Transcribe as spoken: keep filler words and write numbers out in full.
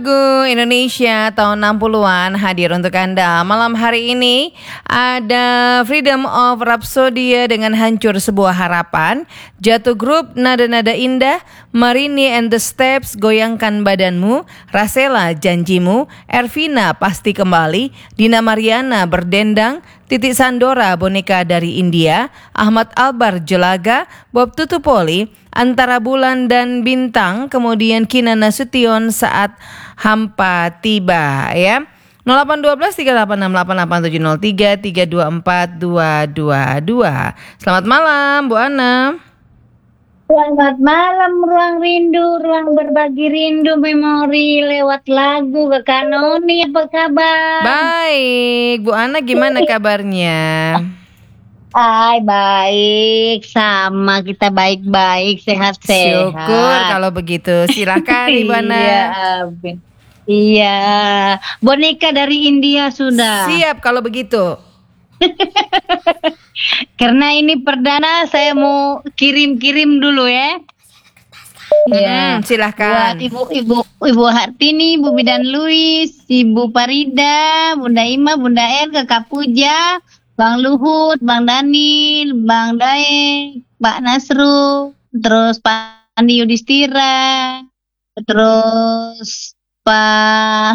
Lagu Indonesia tahun enam puluhan hadir untuk Anda. Malam hari ini ada Freedom of Rhapsody dengan Hancur Sebuah Harapan, Jatuh Group Nada-Nada Indah, Marini and the Steps Goyangkan Badanmu, Rasela Janjimu, Ervina Pasti Kembali, Dina Mariana Berdendang, Titik Sandora Boneka dari India, Ahmad Albar Jelaga, Bob Tutupoli, Antara Bulan dan Bintang, kemudian Kina Nasution Saat Hampa Tiba, ya. nol delapan satu dua tiga delapan enam delapan delapan tujuh nol tiga tiga dua empat dua dua dua. Selamat malam Bu Ana. Selamat malam, Ruang Rindu, Ruang Berbagi Rindu Memori lewat lagu ke Kanoni. Apa kabar? Baik, Bu Ana gimana kabarnya? Hai, baik, sama kita baik-baik, sehat-sehat. Syukur kalau begitu. Silakan Ibu Ana. Iya, Abin. Iya, boneka dari India sudah. Siap kalau begitu. Karena ini perdana, saya mau kirim-kirim dulu ya. Hmm, silahkan. Buat ibu-ibu, Ibu Hartini, Ibu Bidan Luis, Ibu Parida, Bunda Ima, Bunda El, Kakak Puja, Bang Luhut, Bang Daniel, Bang Daeng, Pak Nasru, terus Pak Andi Yudhistira, terus Pak